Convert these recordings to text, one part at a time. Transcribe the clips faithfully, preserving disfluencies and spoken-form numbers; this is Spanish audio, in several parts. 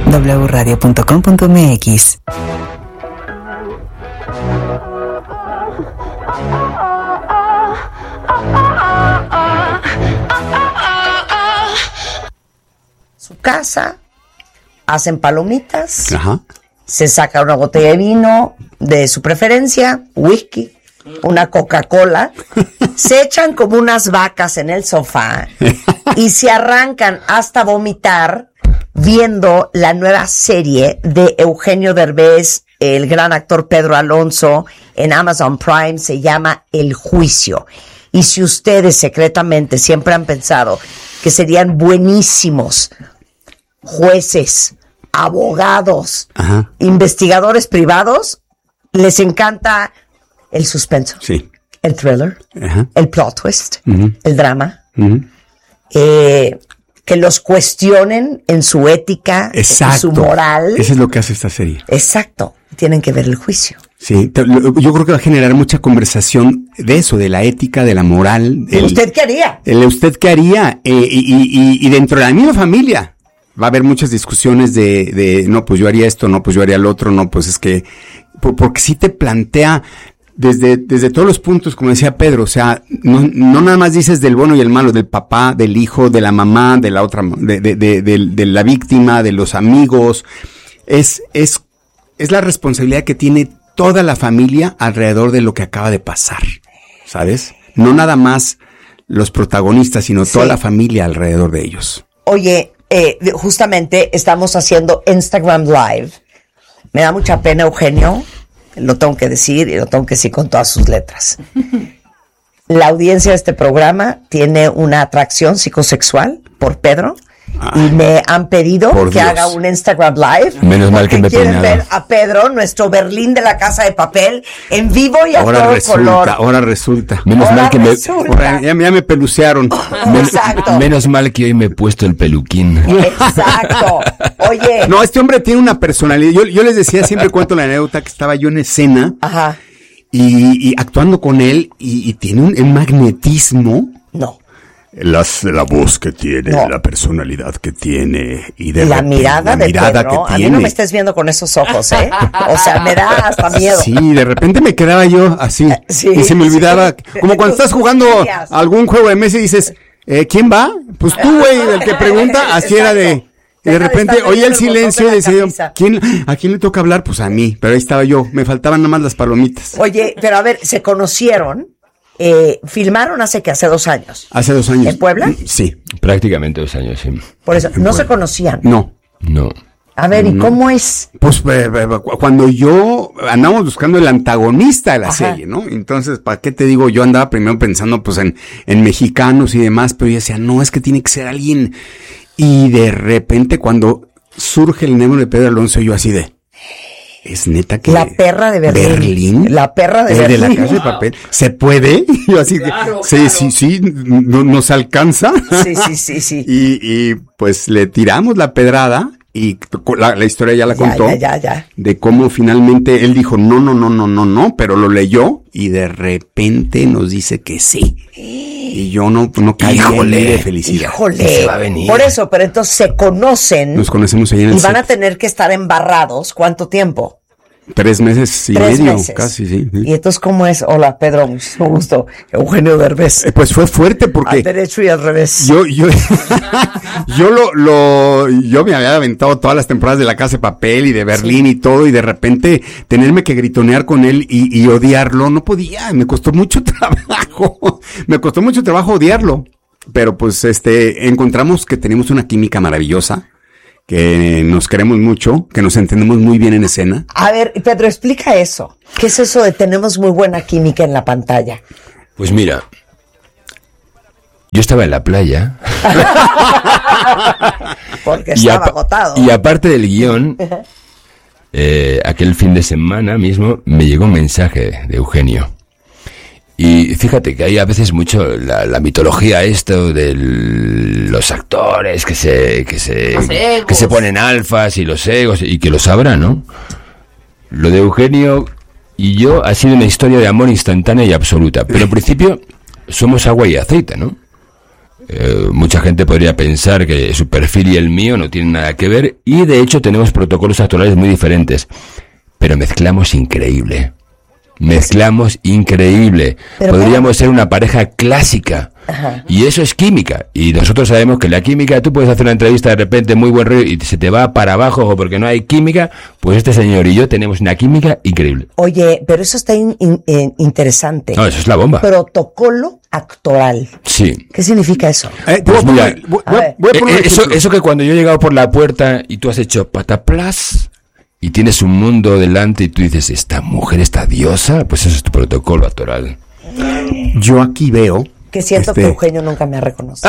w radio punto com punto m x. Su casa, hacen palomitas, Ajá. se saca una botella de vino de su preferencia, whisky, una Coca-Cola, se echan como unas vacas en el sofá y se arrancan hasta vomitar viendo la nueva serie de Eugenio Derbez, el gran actor Pedro Alonso, en Amazon Prime, se llama El Juicio. Y si ustedes secretamente siempre han pensado que serían buenísimos jueces, abogados, Ajá. investigadores privados, les encanta el suspenso, Sí. el thriller, Ajá. el plot twist, Ujú. el drama, Ujú. eh, que los cuestionen en su ética, Exacto. en su moral. Eso es lo que hace esta serie. Exacto. Tienen que ver El Juicio. Sí, te- lo- yo creo que va a generar mucha conversación de eso, de la ética, de la moral. El, ¿Usted qué haría? el usted qué haría, eh, y, y, y, y dentro de la misma familia va a haber muchas discusiones de, de, no, pues yo haría esto, no, pues yo haría lo otro, no, pues es que, por- porque sí te plantea desde, desde todos los puntos, como decía Pedro, o sea, no, no nada más dices del bueno y el malo, del papá, del hijo, de la mamá, de la otra, de, de, de, de, de la víctima, de los amigos, es, es, es la responsabilidad que tiene toda la familia alrededor de lo que acaba de pasar, ¿sabes? No nada más los protagonistas, sino toda Sí. la familia alrededor de ellos. Oye, eh, justamente estamos haciendo Instagram Live. Me da mucha pena, Eugenio, lo tengo que decir y lo tengo que decir con todas sus letras. La audiencia de este programa tiene una atracción psicosexual por Pedro Ay, y me han pedido por que Dios. haga un Instagram Live. Menos mal que porque me quieren peinaron. ver a Pedro, nuestro Berlín de la Casa de Papel, en vivo y a Ahora todo resulta, color. ahora resulta. Menos Ahora mal que me, resulta. Ahora ya, ya me pelucearon. men- Exacto. menos mal que hoy me he puesto el peluquín. Exacto. Oye. No, este hombre tiene una personalidad. Yo, yo les decía, siempre cuento la anécdota que estaba yo en escena Ajá. y, y actuando con él y, y tiene un, un magnetismo. No. Las, la voz que tiene, No. la personalidad que tiene y de La repente, mirada la de mirada Pedro, que a mí tiene. no me estés viendo con esos ojos, ¿eh? O sea, me da hasta miedo. Sí, de repente me quedaba yo así Sí, y se me olvidaba, sí. como cuando estás jugando Días. algún juego de mesa y dices, eh, ¿quién va? Pues tú, güey, el que pregunta, así era de... Exacto. Y de Deja de repente estar oía el metiendo el botón silencio de y la decía, yo, camisa. ¿quién, ¿a quién le toca hablar? Pues a mí, pero ahí estaba yo, me faltaban nada más las palomitas. Oye, pero a ver, se conocieron, eh, filmaron hace que hace dos años. Hace dos años. ¿En Puebla? Sí. Prácticamente dos años, sí. Por eso, no se conocían. No. No. A ver, ¿y cómo es? Pues eh, eh, cu- cuando yo andamos buscando el antagonista de la Ajá. serie, ¿no? Entonces, ¿para qué te digo? Yo andaba primero pensando pues en, en mexicanos y demás, pero yo decía, no, es que tiene que ser alguien. Y de repente cuando surge el nombre de Pedro Alonso, yo así de... Es neta que... La perra de Berlín. ¿Berlín? La perra de El Berlín. de la casa de papel. ¿Se puede? Yo así que... Sí, sí, sí, no, nos alcanza. Sí, sí, sí, sí. Y, y pues le tiramos la pedrada y la, la historia ya la Ya, contó. ya, ya, ya. De cómo finalmente él dijo no, no, no, no, no, no, pero lo leyó y de repente nos dice que sí. Y yo no, no caí en él de felicidad. Híjole. Se va a venir. Por eso, pero entonces se conocen Nos conocemos ahí en el y van a set. tener que estar embarrados. ¿Cuánto tiempo? Tres meses y Tres medio, meses. casi, sí. sí. Y entonces, ¿cómo es? Hola, Pedro, muchísimo gusto. Eugenio Derbez. Eh, Pues fue fuerte Al porque derecho y al revés. yo, yo, yo lo, lo, yo me había aventado todas las temporadas de La Casa de Papel y de Berlín y todo, y de repente tenerme que gritonear con él y, y odiarlo, no podía, me costó mucho trabajo, me costó mucho trabajo odiarlo, pero pues este, encontramos que tenemos una química maravillosa, que nos queremos mucho, que nos entendemos muy bien en escena. A ver, Pedro, explica eso. ¿Qué es eso de tenemos muy buena química en la pantalla? Pues mira, yo estaba en la playa Porque y, estaba apa- agotado. y aparte del guión, eh, aquel fin de semana mismo me llegó un mensaje de Eugenio. Y fíjate que hay a veces mucho la, la mitología esto de los actores que se que se Los egos. que se ponen alfas y los egos y que lo sabrá, ¿no? Lo de Eugenio y yo ha sido una historia de amor instantánea y absoluta, pero al principio somos agua y aceite, ¿no? Eh, mucha gente podría pensar que su perfil y el mío no tienen nada que ver, y de hecho tenemos protocolos actorales muy diferentes, pero mezclamos increíble. Mezclamos increíble. Pero Podríamos bueno. ser una pareja clásica. Ajá. Y eso es química. Y nosotros sabemos que la química, tú puedes hacer una entrevista de repente muy buen rollo y se te va para abajo o porque no hay química. Pues este señor y yo tenemos una química increíble. Oye, pero eso está in- in- in- interesante. No, eso es la bomba. Protocolo actoral. Sí. ¿Qué significa eso? Eh, Pues voy, a mira, poner- voy- a voy- ver. voy a poner Eh, un eh, eso, ejemplo. eso que cuando yo he llegado por la puerta y tú has hecho pataplas y tienes un mundo delante y tú dices, esta mujer, esta diosa, pues eso es tu protocolo actoral. Yo aquí veo. Que siento este, que Eugenio nunca me ha reconocido.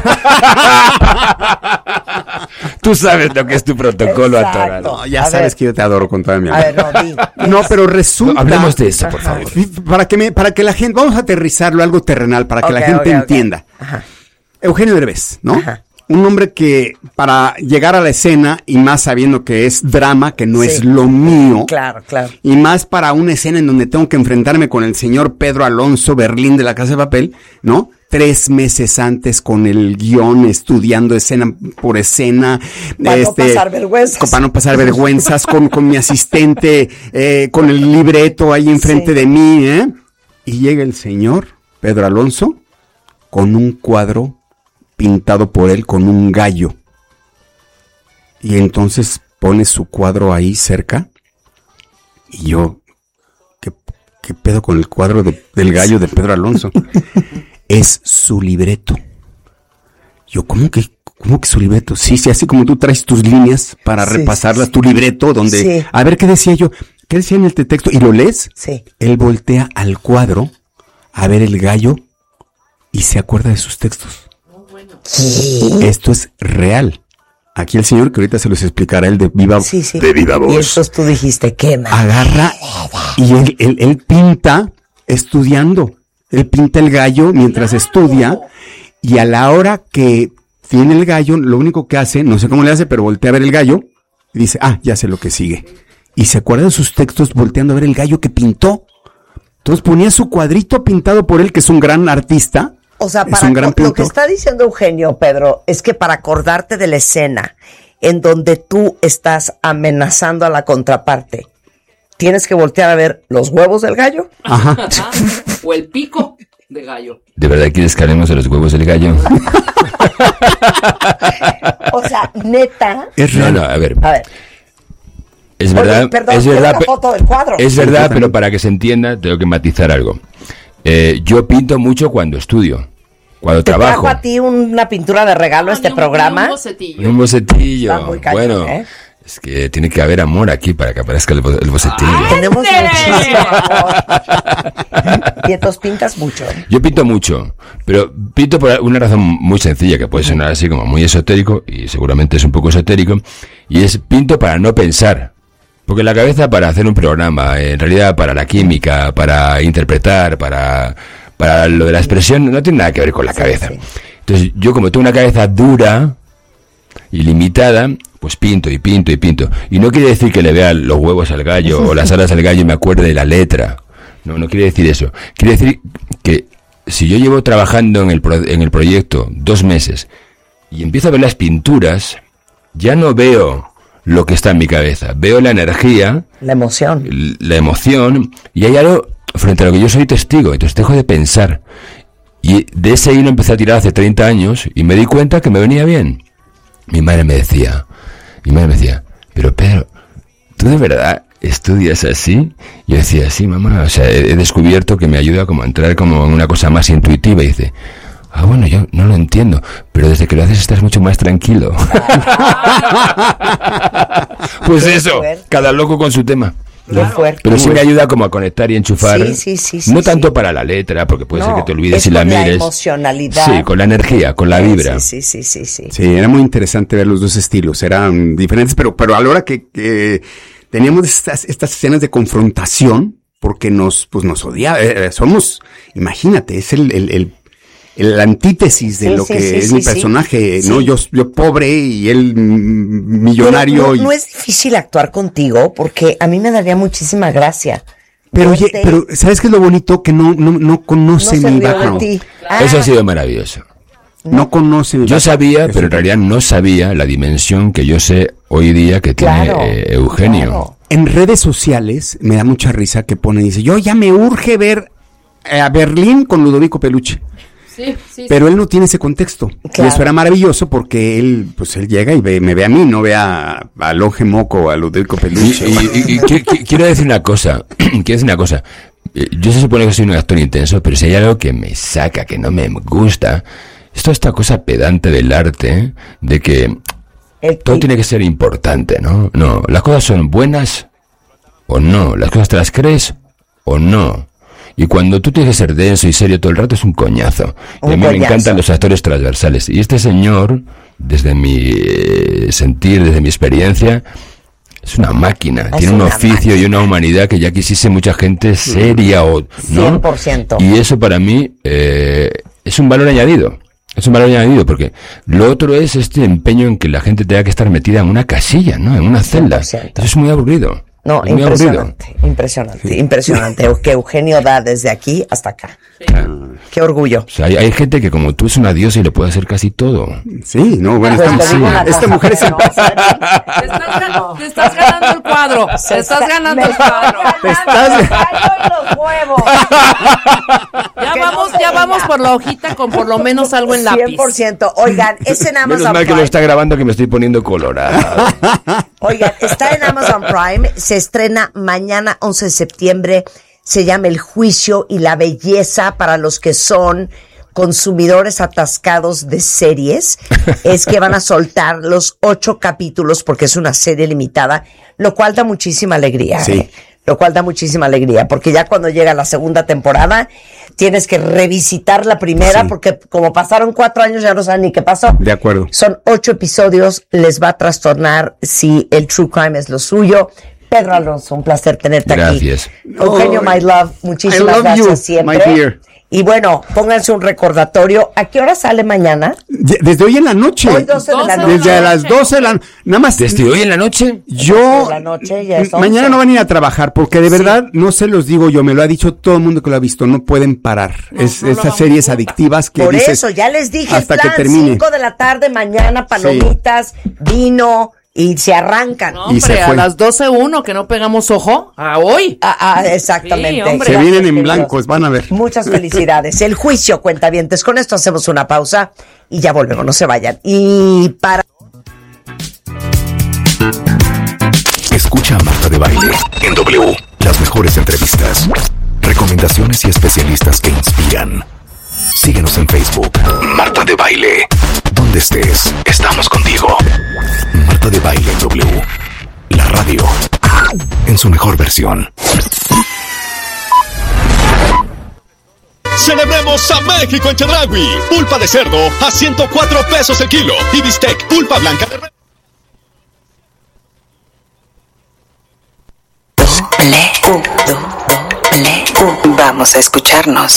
Tú sabes lo que es tu protocolo Exacto. actoral. no, ya A sabes ver. que yo te adoro con toda mi A alma. ver, no, di. No, pero resulta. No, hablemos de eso, por Ajá. favor. Para que, me, para que la gente. Vamos a aterrizarlo, algo terrenal, para que Ok, la gente ok, ok. entienda. Ajá. Eugenio Derbez, ¿no? Ajá. Un hombre que para llegar a la escena, y más sabiendo que es drama, que no Sí. es lo mío, Claro, claro. y más para una escena en donde tengo que enfrentarme con el señor Pedro Alonso Berlín de La Casa de Papel, ¿no? Tres meses antes con el guión, estudiando escena por escena. Para no pasar vergüenzas. con- Para no pasar vergüenzas, con, con mi asistente, eh, con el libreto ahí enfrente Sí. de mí, ¿eh? Y llega el señor Pedro Alonso con un cuadro pintado por él con un gallo. Y entonces pone su cuadro ahí cerca. Y yo, ¿qué, qué pedo con el cuadro de- del gallo de Pedro Alonso? Es su libreto. Yo, ¿cómo que, cómo que su libreto? Sí, sí, así como tú traes tus líneas para Sí, repasarlas, sí, tu libreto, donde, Sí. a ver qué decía yo, qué decía en el texto, y lo lees. Sí. Él voltea al cuadro a ver el gallo y se acuerda de sus textos. Esto es real. Aquí el señor, que ahorita se los explicará, el de viva, Sí, sí. de viva Y voz, entonces tú dijiste, ¿qué más? agarra y él, él, él pinta estudiando. Él pinta el gallo mientras estudia, y a la hora que tiene el gallo, lo único que hace, no sé cómo le hace, pero voltea a ver el gallo y dice, ah, ya sé lo que sigue. Y se acuerda de sus textos volteando a ver el gallo que pintó. Entonces ponía su cuadrito pintado por él, que es un gran artista. O sea, es para un gran co- lo que pintor. está diciendo Eugenio, Pedro, es que para acordarte de la escena en donde tú estás amenazando a la contraparte, tienes que voltear a ver los huevos del gallo. Ajá. Ajá. O el pico de gallo. ¿De verdad quieres que hablemos de los huevos del gallo? O sea, neta. Es No, real. no, a ver. A ver, Es Oye, verdad, perdón, es quiero verdad, la pe- foto del cuadro. es Sí, verdad, yo también. pero para que se entienda tengo que matizar algo. Eh, yo pinto mucho cuando estudio, cuando ¿te trabajo. trajo a ti una pintura de regalo a este Un- programa? Un bocetillo. Un bocetillo. Está muy cañón, Bueno, ¿eh? es que tiene que haber amor aquí para que aparezca el, bo- el bocetillo. Tenemos ¡Ande! muchísimo amor. Y entonces pintas mucho. Yo pinto mucho, pero pinto por una razón muy sencilla, que puede sonar así como muy esotérico, y seguramente es un poco esotérico, y es pinto para no pensar. Porque la cabeza para hacer un programa, en realidad para la química, para interpretar, para, para lo de la expresión, no tiene nada que ver con la Sí, cabeza. sí. Entonces yo como tengo una cabeza dura y limitada, pues pinto y pinto y pinto. Y no quiere decir que le vea los huevos al gallo o las alas al gallo y me acuerde de la letra. No, no quiere decir eso. Quiere decir que si yo llevo trabajando en el, pro- en el proyecto dos meses y empiezo a ver las pinturas, ya no veo lo que está en mi cabeza. Veo la energía, La emoción. l- la emoción, y hay algo frente a lo que yo soy testigo. Entonces dejo de pensar. Y de ese hilo empecé a tirar hace treinta años y me di cuenta que me venía bien. Mi madre me decía, mi madre me decía, pero Pedro, ¿tú de verdad estudias así? Yo decía, sí, mamá, o sea, he, he descubierto que me ayuda como a entrar como en una cosa más intuitiva. Y dice, ah, bueno, yo no lo entiendo, pero desde que lo haces estás mucho más tranquilo. Pues Qué eso, fuerte. cada loco con su tema. Qué fuerte. Pero sí me ayuda como a conectar y enchufar. Sí, sí, sí, sí, no sí. tanto para la letra, porque puede ser No, que te olvides es si la con mires. la emocionalidad. Sí, con la energía, con la vibra. Sí, sí, sí, sí, sí. Sí, era muy interesante ver los dos estilos, eran diferentes, pero, pero a la hora que, que teníamos estas, estas escenas de confrontación, porque nos, pues nos odiaba, eh, somos, imagínate, es el, el, el, el antítesis de Sí, lo sí, que sí, es sí, mi sí. personaje, Sí. ¿no? Yo, yo pobre y él mm, millonario. Pero no, y- no es difícil actuar contigo porque a mí me daría muchísima gracia. Pero oye, verte- pero ¿sabes qué es lo bonito? Que no, no, no no conoce se mi rió de background. ti. Eso Ah, ha sido maravilloso. No conoce. Yo sabía, pero en realidad no sabía la dimensión que yo sé hoy día que tiene Claro, eh, Eugenio. claro. En redes sociales me da mucha risa que pone, dice, yo ya me urge ver eh, a Berlín con Ludovico Peluche. Sí, sí, Pero él no tiene ese contexto. Claro. Y eso era maravilloso porque él, pues él llega y ve, me ve a mí, no ve a, a Longe Moco, a Ludovico Y, Peluche. y- y- y qui- qui- quiero decir una cosa, quiero decir una cosa. Eh, Yo se supone que soy un actor intenso, pero si hay algo que me saca, que no me gusta, es toda esta cosa pedante del arte, de que El- todo tiene que ser importante, ¿no? No, las cosas son buenas o no, las cosas te las crees o no. Y cuando tú tienes que ser denso y serio todo el rato es un coñazo. Y Un a mí me coñazo. encantan los actores transversales. Y este señor, desde mi eh, sentir, desde mi experiencia, es una máquina. Es Tiene un una oficio máquina. y una humanidad que ya quisiese mucha gente seria o... ¿no? cien por ciento. Y eso para mí eh, es un valor añadido. Es un valor añadido porque lo otro es este empeño en que la gente tenga que estar metida en una casilla, ¿no? En una celda. cien por ciento. Eso es muy aburrido. No, es muy aburrido. impresionante, impresionante, impresionante. Que Eugenio da desde aquí hasta acá. Qué orgullo. O sea, hay, hay gente que como tú es una diosa y le puede hacer casi todo. Sí, no, bueno, Pues esta, te digo una esta cosa, mujer es pero no, Te estás, gan- te estás ganando el cuadro. Te estás ganando Me el cuadro. estoy estás- ganando, cayó en los huevos. Ya Que vamos, no se ya vamos diga. por la hojita con por lo menos algo en lápiz. cien por ciento. Oigan, es en Menos Amazon mal que lo Prime. está grabando que me estoy poniendo colorado. Oigan, está en Amazon Prime, se estrena mañana once de septiembre, se llama El Juicio y la Belleza para los que son consumidores atascados de series, es que van a soltar los ocho capítulos porque es una serie limitada, lo cual da muchísima alegría. Sí. ¿eh? Lo cual da muchísima alegría, porque ya cuando llega la segunda temporada tienes que revisitar la primera, Sí. porque como pasaron cuatro años ya no saben ni qué pasó. De acuerdo. Son ocho episodios, les va a trastornar si el true crime es lo suyo. Pedro Alonso, un placer tenerte Gracias. aquí. Eugenio, Oh, my love, muchísimas I love gracias you, siempre. my dear. Y bueno, pónganse un recordatorio. ¿A qué hora sale mañana? Ya- Desde hoy en la noche. Hoy doce de la doce noche. Desde las doce de la nada más. Desde hoy en la noche. Yo doce de la noche, ya es mañana once. no van a ir a trabajar porque de verdad no se los digo yo, me lo ha dicho todo el mundo que lo ha visto, no pueden parar. es no lo esas vamos series a- adictivas que Por dices, eso, ya les dije hasta el plan, que termine. cinco de la tarde mañana, palomitas, vino, y se arrancan. No, Y se hombre, a fue. las doce uno que no pegamos ojo. A hoy. Ah, ah, exactamente. Sí, hombre. se Gracias, vienen en queridos. blancos, van a ver. Muchas felicidades. El Juicio, cuentavientes. Con esto hacemos una pausa y ya volvemos, no se vayan. Y para... Escucha a Marta de Baile en W. Las mejores entrevistas, recomendaciones y especialistas que inspiran. Síguenos en Facebook. Marta de Baile. Donde estés, estamos contigo. Marta de Baile en W. La radio en su mejor versión. Celebremos a México en Chedraui. Pulpa de cerdo a ciento cuatro pesos el kilo. Y bistec pulpa blanca de res. Doble, doble, vamos a escucharnos.